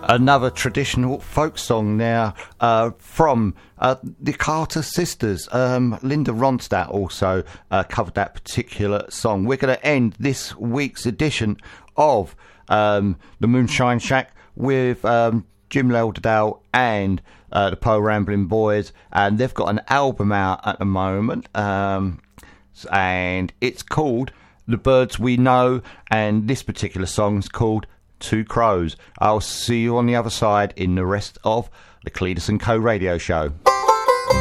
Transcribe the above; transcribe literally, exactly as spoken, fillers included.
Another traditional folk song now uh, from uh, the Carter Sisters. Um, Linda Ronstadt also uh, covered that particular song. We're going to end this week's edition of um, the Moonshine Shack with um, Jim Lauderdale and uh, the Poe Rambling Boys, and they've got an album out at the moment, um, and it's called The Birds We Know, and this particular song's called Two Crows. I'll see you on the other side in the rest of the Cletus and Co radio show.